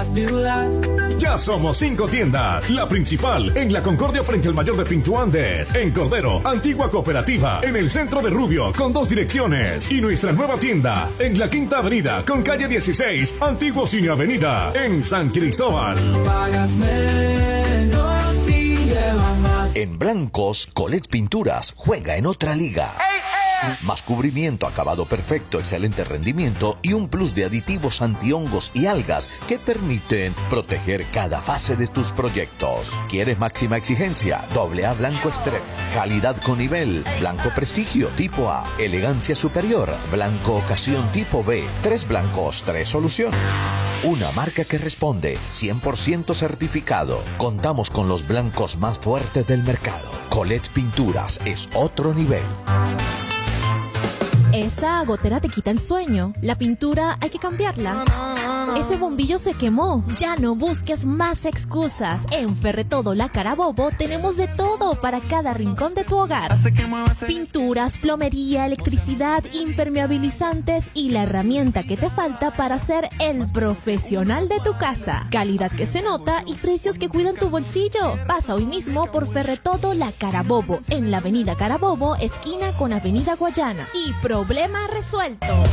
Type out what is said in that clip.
Ya somos 5 tiendas. La principal en La Concordia frente al Mayor de Pinto Andes. En Cordero, Antigua Cooperativa. En el centro de Rubio con 2 direcciones. Y nuestra nueva tienda en la Quinta Avenida con calle 16, Antiguo Cine Avenida. En San Cristóbal. En blancos, Colette Pinturas juega en otra liga. Más cubrimiento, acabado perfecto, excelente rendimiento y un plus de aditivos antihongos y algas que permiten proteger cada fase de tus proyectos. ¿Quieres máxima exigencia? AA Blanco Extreme. Calidad con nivel. Blanco Prestigio tipo A. Elegancia superior. Blanco Ocasión tipo B. 3 blancos, 3 soluciones. Una marca que responde, 100% certificado. Contamos con los blancos más fuertes del mercado. Colette Pinturas es otro nivel. Esa gotera te quita el sueño. La pintura hay que cambiarla. Ese bombillo se quemó. Ya no busques más excusas. En Ferretodo La Carabobo tenemos de todo para cada rincón de tu hogar. Pinturas, plomería, electricidad, impermeabilizantes y la herramienta que te falta para ser el profesional de tu casa. Calidad que se nota y precios que cuidan tu bolsillo. Pasa hoy mismo por Ferretodo La Carabobo, en la avenida Carabobo, esquina con avenida Guayana. Y problema resuelto.